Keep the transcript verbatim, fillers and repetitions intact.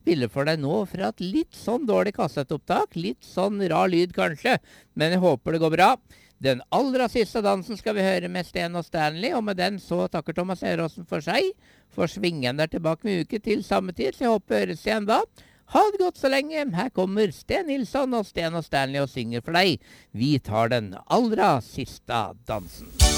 spille for deg nå fra et litt sånn dårlig kassettopptak, litt sånn rar lyd kanskje, men jeg håper det går bra. Den aller siste dansen skal vi høre med Sten og Stanley, og med den så takker Thomas Eråsen for seg. For Svingen er tilbake med uke til samme tid, så jeg håper høres igjen da. Ha det godt så lenge. Her kommer Sten Nilsson og Sten og Stanley og synger for deg. Vi tar den aller siste dansen.